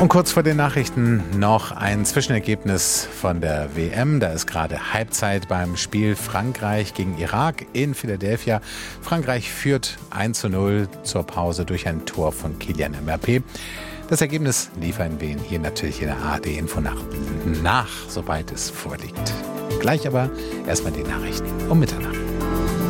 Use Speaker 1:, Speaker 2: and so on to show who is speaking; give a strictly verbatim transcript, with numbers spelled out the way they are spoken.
Speaker 1: Und kurz vor den Nachrichten noch ein Zwischenergebnis von der W M. Da ist gerade Halbzeit beim Spiel Frankreich gegen Irak in Philadelphia. Frankreich führt eins zu null zur Pause durch ein Tor von Kylian Mbappé. Das Ergebnis liefern wir Ihnen hier natürlich in der A R D-Info nach, nach, sobald es vorliegt. Gleich aber erstmal die Nachrichten um Mitternacht.